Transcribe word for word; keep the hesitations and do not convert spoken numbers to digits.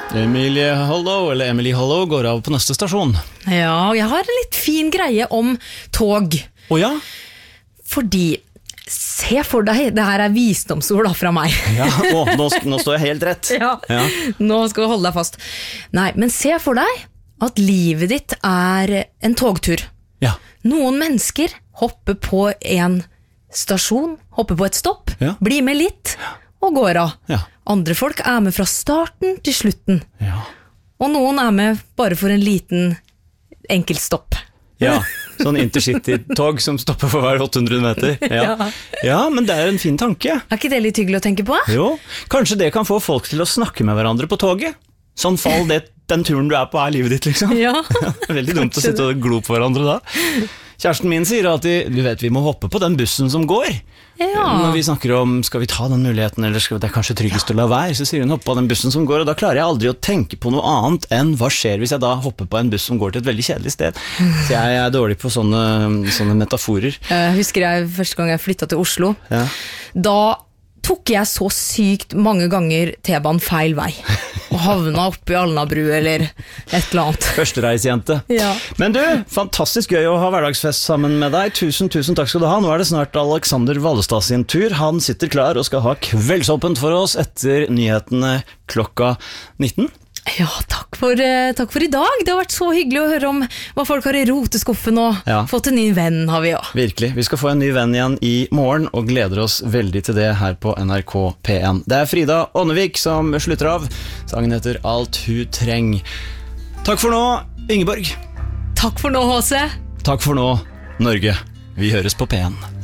Emilie Hollow, eller Emily Hollow, går av på neste stasjon. Ja, jeg har en litt fin greie om tog. Å ja? Fordi, se for deg, det her er visdomsord da fra meg. Ja, å, nå, nå står jeg helt rett. Ja, Ja. nå skal du holde deg fast. Nei, men se for deg at livet ditt er en togtur. Ja. Noen mennesker hopper på en stasjon, hopper på et stopp, Ja. blir med litt og går av. Ja. Andre folk er med fra starten til slutten. Ja. Og noen er med bare for en liten enkeltstopp. Ja, sånn intercity-tog som stopper for hver åtte hundre meter. Ja. Ja. Ja, men det er en fin tanke. Er ikke det litt hyggelig å tenke på? Jo, kanskje det kan få folk til å snakke med hverandre på toget. Sånn fall det, den turen du er på er livet ditt, liksom. Ja. Veldig dumt å Kanskje sitte og glo på hverandre da. Kjæresten min sier alltid, du vet, vi må hoppe på den bussen som går. Ja. Når vi snakker om, skal vi ta den muligheten, eller skal det er kanskje tryggest å la være, så sier hun hoppe på den bussen som går, og da klarer jeg aldri å tenke på noe annet enn hva skjer hvis jeg da hopper på en buss som går til et veldig kjedelig sted. Så jeg er dårlig på sånne, sånne metaforer. Jeg husker jeg første gang jeg flyttet til Oslo. Ja. Da tok jeg så sykt mange ganger T-banen feil vei. Og havna oppe i Alnabru eller et eller annet. Førstereisjente. Ja. Men du, fantastisk gøy å ha hverdagsfest sammen med deg. Tusen, tusen takk skal du ha. Nå er det snart Alexander Vallestad sin tur. Han sitter klar og skal ha kveldsåpent for oss etter nyhetene klokka nitten. Ja, takk for, eh, takk for i dag. Det har vært så hyggelig å høre om hva folk har i roteskuffen, og Ja. fått en ny venn har vi også. Virkelig. Vi skal få en ny venn igjen i morgen, og gleder oss veldig til det her på N R K P en. Det er Frida Ånnevik som slutter av. Sangen heter Alt hun treng. Takk for nå, Ingeborg. Takk for nå, H C. Takk for nå, Norge. Vi høres på P en.